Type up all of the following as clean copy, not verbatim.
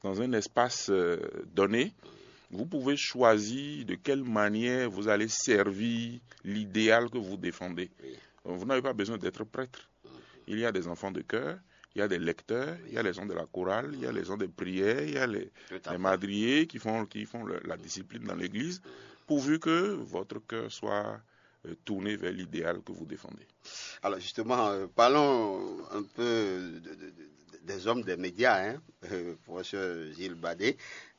dans un espace donné, vous pouvez choisir de quelle manière vous allez servir l'idéal que vous défendez. Donc, vous n'avez pas besoin d'être prêtre. Il y a des enfants de chœur, il y a des lecteurs, il y a les gens de la chorale, il y a les gens des prières, il y a les madriers qui font la discipline dans l'église, pourvu que votre cœur soit tourné vers l'idéal que vous défendez. Alors justement, parlons un peu des hommes des médias, professeur Gilles Badé.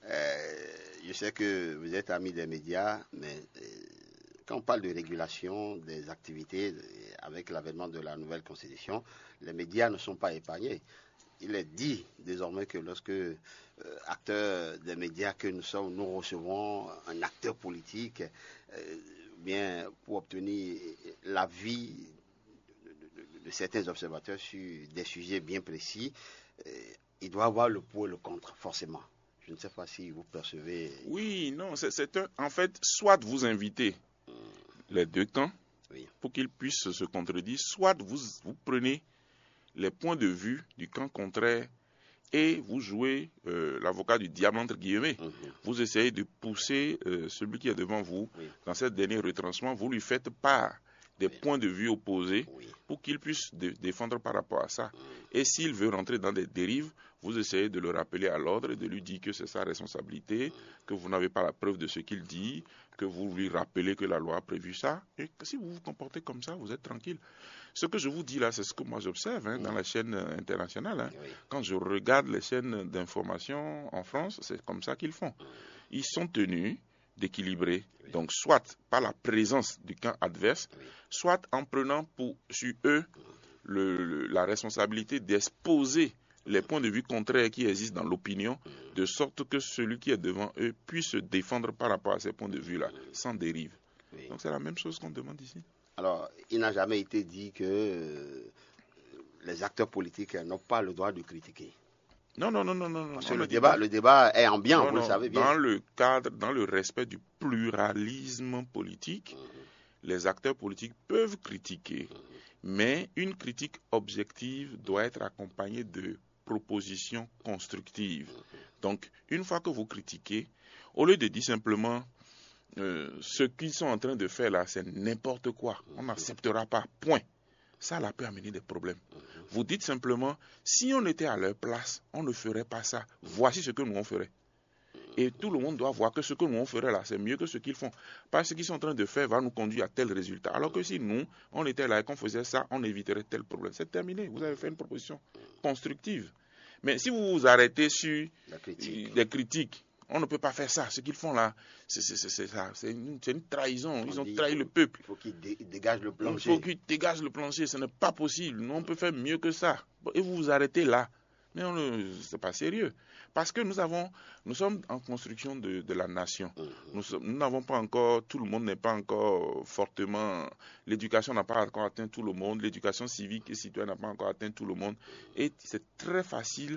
Je sais que vous êtes ami des médias, mais quand on parle de régulation des activités avec l'avènement de la nouvelle constitution, les médias ne sont pas épargnés. Il est dit désormais que lorsque acteurs des médias que nous recevons un acteur politique, bien pour obtenir l'avis de certains observateurs sur des sujets bien précis, il doit avoir le pour et le contre, forcément. Je ne sais pas si vous percevez. Oui, non, en fait, soit vous invitez les deux camps pour qu'ils puissent se contredire, soit vous prenez les points de vue du camp contraire et vous jouez l'avocat du diable entre guillemets. Vous essayez de pousser celui qui est devant vous dans cette dernière retranchement, vous lui faites part des points de vue opposés pour qu'il puisse défendre par rapport à ça. Et s'il veut rentrer dans des dérives, vous essayez de le rappeler à l'ordre et de lui dire que c'est sa responsabilité, que vous n'avez pas la preuve de ce qu'il dit, que vous lui rappelez que la loi a prévu ça. Et que si vous vous comportez comme ça, vous êtes tranquille. Ce que je vous dis là, c'est ce que moi j'observe dans la chaîne internationale. Quand je regarde les chaînes d'information en France, c'est comme ça qu'ils font. Ils sont tenus d'équilibrer, donc soit par la présence du camp adverse, soit en prenant sur eux la responsabilité d'exposer les points de vue contraires qui existent dans l'opinion, de sorte que celui qui est devant eux puisse se défendre par rapport à ces points de vue-là, sans dérive. Donc c'est la même chose qu'on demande ici. Alors, il n'a jamais été dit que les acteurs politiques n'ont pas le droit de critiquer. Non. Parce que le débat est ambiant, vous le savez bien. Dans le respect du pluralisme politique, les acteurs politiques peuvent critiquer, mais une critique objective doit être accompagnée de propositions constructives. Donc, une fois que vous critiquez, au lieu de dire simplement ce qu'ils sont en train de faire là, c'est n'importe quoi, on n'acceptera pas, point. Ça peut amener des problèmes. Vous dites simplement, si on était à leur place, on ne ferait pas ça. Voici ce que nous on ferait. Et tout le monde doit voir que ce que nous on ferait là, c'est mieux que ce qu'ils font. Parce que ce qu'ils sont en train de faire va nous conduire à tel résultat. Alors que si nous, on était là et qu'on faisait ça, on éviterait tel problème. C'est terminé. Vous avez fait une proposition constructive. Mais si vous vous arrêtez sur des critiques, on ne peut pas faire ça. Ce qu'ils font là, c'est une trahison. Ils ont trahi le peuple. Il faut qu'ils dégagent le plancher. Il faut qu'ils dégagent le plancher. Ce n'est pas possible. Nous, on peut faire mieux que ça. Et vous vous arrêtez là. Mais ce n'est pas sérieux. Parce que nous sommes en construction de la nation. Nous n'avons pas encore, tout le monde n'est pas encore fortement, l'éducation n'a pas encore atteint tout le monde, l'éducation civique et citoyenne n'a pas encore atteint tout le monde. Et c'est très facile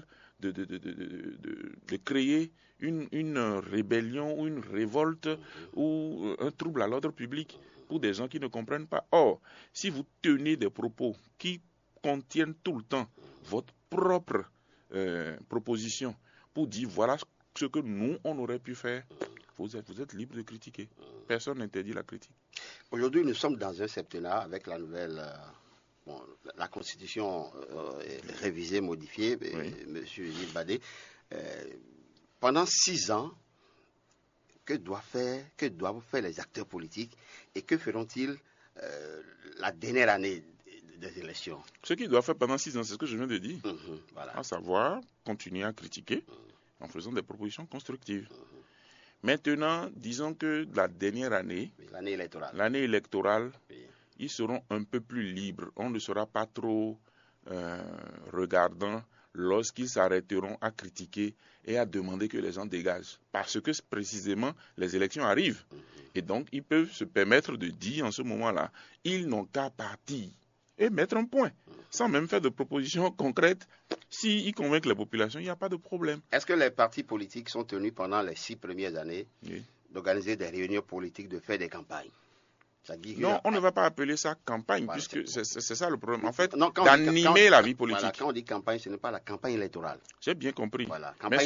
de créer une rébellion ou une révolte ou un trouble à l'ordre public pour des gens qui ne comprennent pas. Or, si vous tenez des propos qui contiennent tout le temps votre propre proposition pour dire voilà ce que nous on aurait pu faire, vous êtes libre de critiquer. Personne n'interdit la critique. Aujourd'hui, nous sommes dans un septennat avec la nouvelle la constitution révisée, modifiée, Monsieur Gilles Badé. Pendant 6 ans, que doivent faire les acteurs politiques et que feront-ils la dernière année des élections? Ce qu'ils doivent faire pendant 6 ans, c'est ce que je viens de dire. Voilà. À savoir, continuer à critiquer en faisant des propositions constructives. Maintenant, disons que la dernière année, l'année électorale, ils seront un peu plus libres. On ne sera pas trop regardant lorsqu'ils s'arrêteront à critiquer et à demander que les gens dégagent. Parce que précisément, les élections arrivent. Et donc, ils peuvent se permettre de dire en ce moment-là, ils n'ont qu'à partir et mettre un point, sans même faire de propositions concrètes. S'ils convainquent les populations, il n'y a pas de problème. Est-ce que les partis politiques sont tenus pendant les 6 premières années d'organiser des réunions politiques, de faire des campagnes? Non, on ne va pas appeler ça campagne, puisque c'est ça le problème. En fait, d'animer la vie politique. Voilà, quand on dit campagne, ce n'est pas la campagne électorale. J'ai bien compris. Voilà,